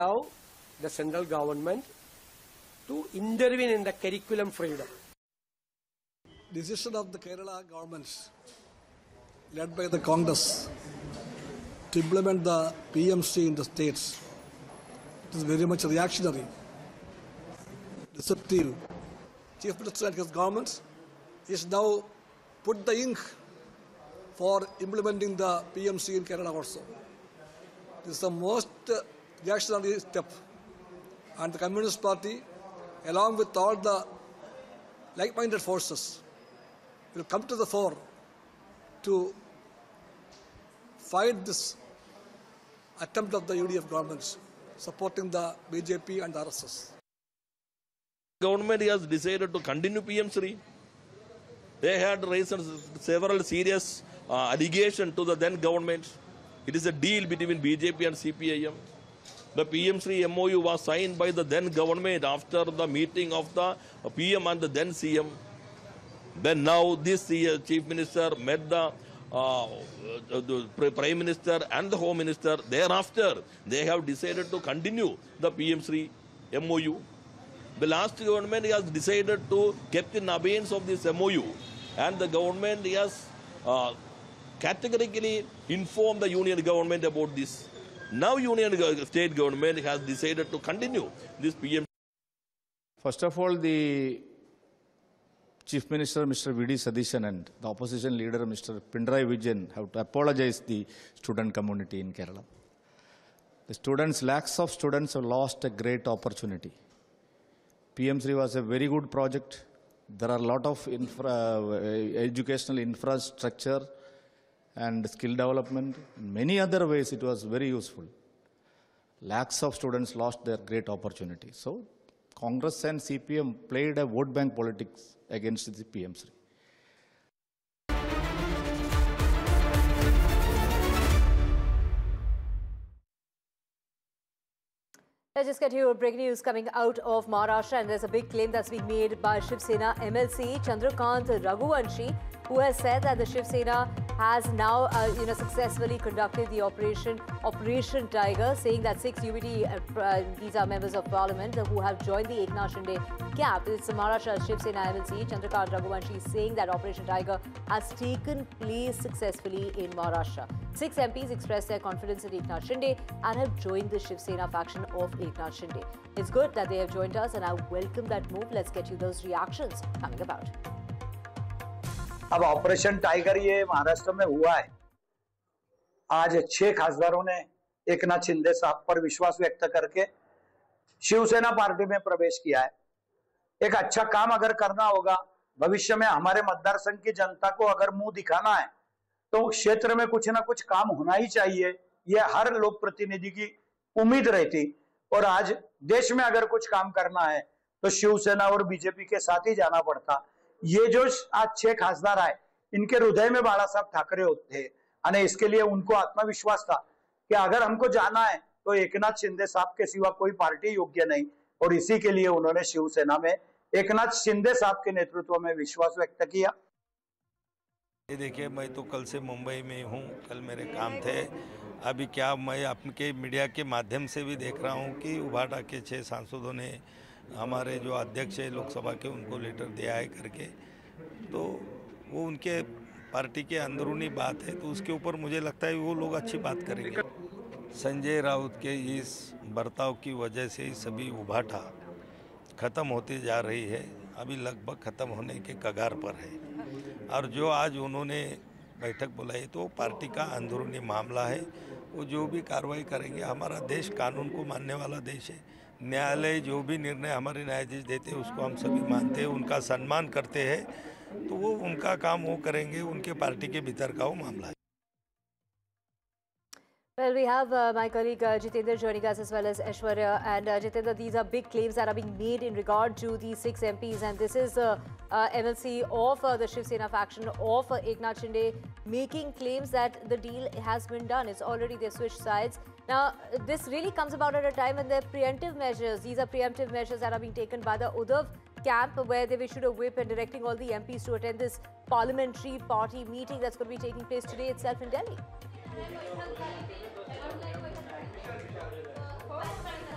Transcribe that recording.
allow the central government to intervene in the curriculum freedom. Decision of the Kerala government, led by the Congress, to implement the PMC in the states, it is very much reactionary, deceptive. Chief Minister and his government is now put the ink for implementing the PMC in Kerala also. This is the most reactionary step, and the Communist Party, along with all the like-minded forces, will come to the fore to fight this attempt of the UDF government, supporting the BJP and the RSS. Government has decided to continue PM3. They had raised several serious allegations to the then government. It is a deal between BJP and CPIM. The PM3 MOU was signed by the then government after the meeting of the PM and the then CM. Then now this Chief Minister met the Prime Minister and the Home Minister. Thereafter, they have decided to continue the PM3 MOU. The last government has decided to keep in abeyance of this MOU, and the government has categorically informed the union government about this. Now state government has decided to continue this PM. First of all, the Chief Minister, Mr. V.D. Satheesan, and the opposition leader, Mr. Pinarayi Vijayan, have to apologize to the student community in Kerala. The students, lakhs of students have lost a great opportunity. PM3 was a very good project. There are a lot of educational infrastructure and skill development. In many other ways, it was very useful. Lakhs of students lost their great opportunity. So, Congress and CPM played a vote bank politics against the PM3. Let's just get you breaking news coming out of Maharashtra, and there's a big claim that's been made by Shiv Sena MLC Chandrakant Raghuvanshi, who has said that the Shiv Sena has now successfully conducted the Operation Tiger, saying that 6 UBT, these are members of parliament who have joined the Eknath Shinde camp. It's Maharashtra Shiv Sena MLC Chandrakant Raghuvanshi saying that Operation Tiger has taken place successfully in Maharashtra. 6 MPs expressed their confidence in Eknath Shinde and have joined the Shiv Sena faction of Eknath Shinde. It's good that they have joined us, and I welcome that move. Let's get you those reactions coming about. अब operation tiger ये महाराष्ट्र में हुआ है। आज 6 खासदारों ने एकनाथ शिंदे साहब पर विश्वास व्यक्त करके शिवसेना पार्टी में प्रवेश किया है। एक अच्छा काम अगर करना होगा, भविष्य में हमारे मतदार संघ की जनता को अगर मुंह दिखाना है, तो क्षेत्र में कुछ ना कुछ काम होना ही चाहिए। ये हर लोक प्रतिनिधि की उम्मीद रहती, और आज देश में अगर कुछ काम करना है तो शिवसेना और बीजेपी के साथ ही जाना पड़ता। ये जो आज 6 खासदार आए, इनके हृदय में बाला साहब ठाकरे होते हैं, और इसके लिए उनको आत्मविश्वास था कि अगर हमको जाना है तो एकनाथ शिंदे साहब के सिवा कोई पार्टी योग्य नहीं, और इसी के लिए उन्होंने शिवसेना में एकनाथ शिंदे साहब के नेतृत्व में विश्वास व्यक्त किया। ये देखिए, मैं तो कल से मुंबई में हूँ, कल मेरे काम थे। अभी क्या मैं आपके मीडिया के माध्यम से भी देख रहा हूँ कि उभाटा के 6 सांसदों ने हमारे जो अध्यक्ष है लोकसभा के, उनको लेटर दिया है करके, तो वो उनके पार्टी के अंदरूनी बात है, तो उसके ऊपर मुझे लगता है वो लोग अच्छी बात करेंगे। संजय राउत के इस बर्ताव की वजह से ही सभी उभाटा ख़त्म होती जा रही है, अभी लगभग ख़त्म होने के कगार पर है। और जो आज उन्होंने बैठक बुलाई तो पार्टी का अंदरूनी मामला है, वो जो भी कार्रवाई करेंगे। हमारा देश कानून को मानने वाला देश है। न्यायालय जो भी निर्णय हमारे न्यायाधीश देते हैं उसको हम सभी मानते हैं, उनका सम्मान करते हैं, तो वो उनका काम वो करेंगे, उनके पार्टी के भीतर का वो मामला है। Well, we have my colleague Jitendra joining us as well as Aishwarya. And Jitendra, these are big claims that are being made in regard to the 6 MPs. And this is MLC of the Shiv Sena faction of Eknath Shinde making claims that the deal has been done. It's already they switched sides. Now, this really comes about at a time when there are preemptive measures. These are preemptive measures that are being taken by the Uddhav camp, where they've issued a whip and directing all the MPs to attend this parliamentary party meeting that's going to be taking place today itself in Delhi.